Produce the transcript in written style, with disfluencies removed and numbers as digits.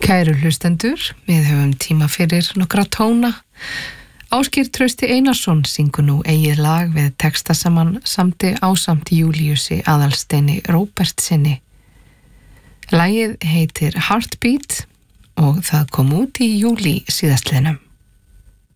Kæru hlustendur, við höfum tíma fyrir nokkra tóna. Ásgeir Trausti Einarsson syngur nú eigið lag við texta saman samti ásamt Júlíusi Aðalsteini Róbertsinni. Lagið heitir Heartbeat og það kom út í júlí síðastliðnum.